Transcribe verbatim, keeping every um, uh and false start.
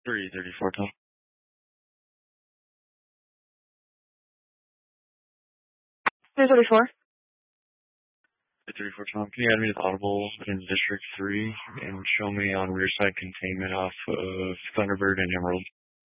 three thirty-four, Tom. three thirty-four. three thirty-four, Tom. Can you add me to Audible in District three and show me on rear side containment off of Thunderbird and Emerald?